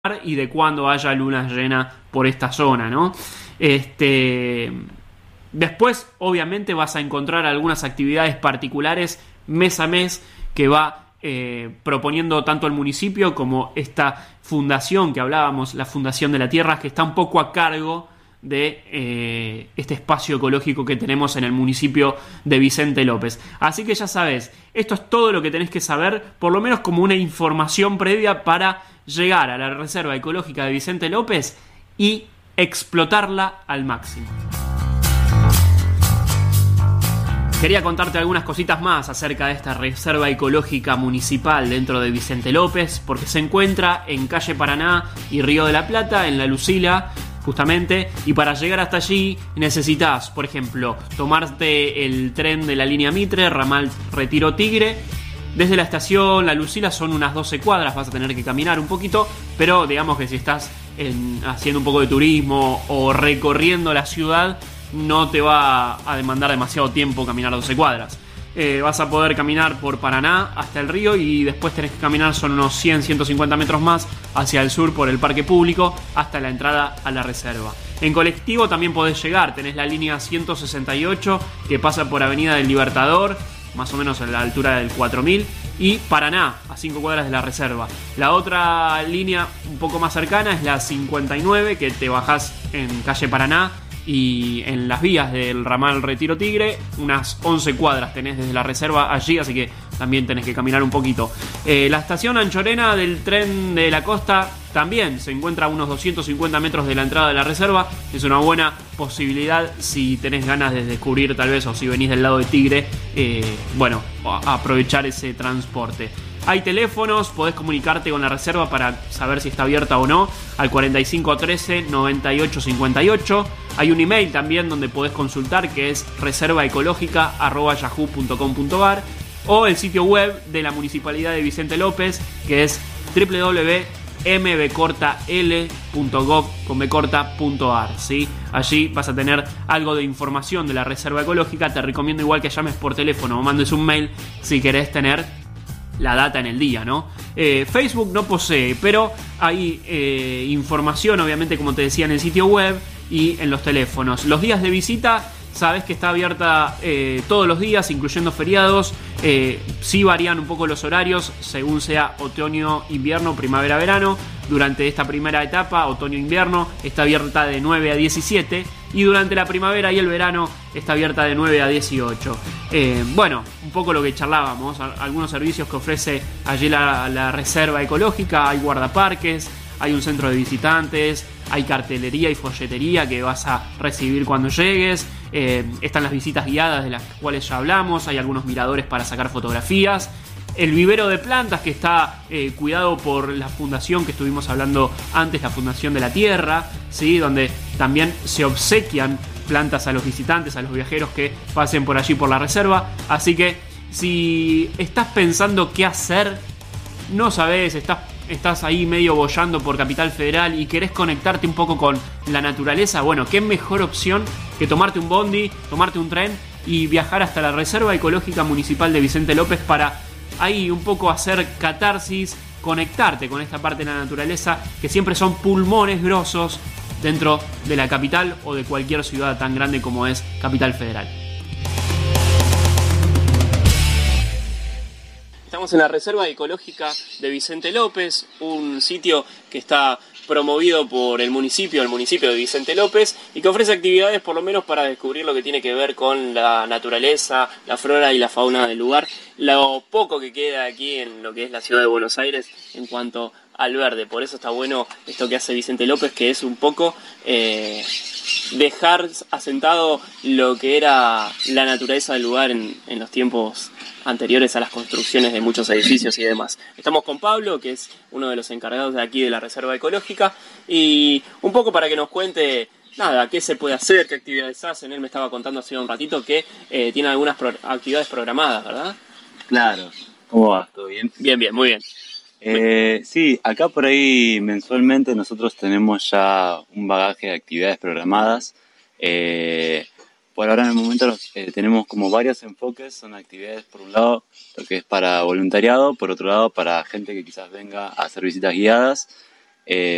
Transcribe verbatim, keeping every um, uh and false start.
y de cuando haya luna llena por esta zona, ¿no? Este, después, obviamente, vas a encontrar algunas actividades particulares mes a mes que va eh, proponiendo tanto el municipio como esta fundación que hablábamos, la Fundación de la Tierra, que está un poco a cargo de eh, este espacio ecológico que tenemos en el municipio de Vicente López. Así que ya sabes, esto es todo lo que tenés que saber, por lo menos como una información previa para llegar a la Reserva Ecológica de Vicente López y explotarla al máximo. Quería contarte algunas cositas más acerca de esta Reserva Ecológica Municipal dentro de Vicente López, porque se encuentra en calle Paraná y Río de la Plata, en La Lucila, justamente, y para llegar hasta allí necesitas, por ejemplo, tomarte el tren de la línea Mitre, ramal Retiro Tigre. Desde la estación La Lucila son unas doce cuadras, vas a tener que caminar un poquito, pero digamos que si estás en, haciendo un poco de turismo o recorriendo la ciudad, no te va a demandar demasiado tiempo caminar doce cuadras. Eh, vas a poder caminar por Paraná hasta el río y después tenés que caminar, son unos cien a ciento cincuenta metros más hacia el sur por el parque público hasta la entrada a la reserva. En colectivo también podés llegar, tenés la línea ciento sesenta y ocho que pasa por Avenida del Libertador, más o menos a la altura del cuatro mil, y Paraná, a cinco cuadras de la reserva. La otra línea un poco más cercana es la cincuenta y nueve, que te bajás en calle Paraná y en las vías del ramal Retiro Tigre, unas once cuadras tenés desde la reserva allí, así que también tenés que caminar un poquito. Eh, la estación Anchorena del tren de la costa también se encuentra a unos doscientos cincuenta metros de la entrada de la reserva. Es una buena posibilidad si tenés ganas de descubrir, tal vez, o si venís del lado de Tigre, eh, bueno, a aprovechar ese transporte. Hay teléfonos, podés comunicarte con la reserva para saber si está abierta o no, al cuarenta y cinco trece noventa y ocho cincuenta y ocho. Hay un email también donde podés consultar, que es reserva ecológica arroba yahoo punto com punto ar, o el sitio web de la Municipalidad de Vicente López, que es doble u doble u doble u punto m b corta l punto gov punto ar, ¿sí? Allí vas a tener algo de información de la reserva ecológica. Te recomiendo igual que llames por teléfono o mandes un mail si querés tener la data en el día, ¿no? Eh, Facebook no posee, pero hay eh, información, obviamente, como te decía, en el sitio web y en los teléfonos. Los días de visita, sabes que está abierta eh, todos los días, incluyendo feriados. Eh, sí varían un poco los horarios según sea otoño, invierno, primavera, verano. Durante esta primera etapa, otoño-invierno, está abierta de nueve a diecisiete. Y durante la primavera y el verano está abierta de nueve a dieciocho. Eh, bueno, un poco lo que charlábamos, algunos servicios que ofrece allí la, la reserva ecológica. Hay guardaparques, hay un centro de visitantes, hay cartelería y folletería que vas a recibir cuando llegues. Eh, están las visitas guiadas de las cuales ya hablamos, hay algunos miradores para sacar fotografías. El vivero de plantas que está eh, cuidado por la fundación que estuvimos hablando antes, la Fundación de la Tierra, ¿sí? Donde también se obsequian plantas a los visitantes, a los viajeros que pasen por allí por la reserva. Así que si estás pensando qué hacer, no sabes, estás, estás ahí medio boyando por Capital Federal y querés conectarte un poco con la naturaleza, bueno, qué mejor opción que tomarte un bondi, tomarte un tren y viajar hasta la Reserva Ecológica Municipal de Vicente López para ahí un poco hacer catarsis, conectarte con esta parte de la naturaleza que siempre son pulmones grosos dentro de la capital o de cualquier ciudad tan grande como es Capital Federal. Estamos en la Reserva Ecológica de Vicente López, un sitio que está promovido por el municipio, el municipio de Vicente López, y que ofrece actividades por lo menos para descubrir lo que tiene que ver con la naturaleza, la flora y la fauna del lugar, lo poco que queda aquí en lo que es la ciudad de Buenos Aires en cuanto al verde. Por eso está bueno esto que hace Vicente López, que es un poco eh, dejar asentado lo que era la naturaleza del lugar en, en los tiempos anteriores a las construcciones de muchos edificios y demás. Estamos con Pablo, que es uno de los encargados de aquí de la Reserva Ecológica, y un poco para que nos cuente, nada, qué se puede hacer, qué actividades hacen. Él me estaba contando hace un ratito que eh, tiene algunas pro- actividades programadas, ¿verdad? Claro. ¿Cómo va? ¿Todo bien? Bien, bien, muy bien. Eh, sí, acá por ahí mensualmente nosotros tenemos ya un bagaje de actividades programadas. Eh, por ahora en el momento los, eh, tenemos como varios enfoques. Son actividades, por un lado, lo que es para voluntariado, por otro lado para gente que quizás venga a hacer visitas guiadas. Eh,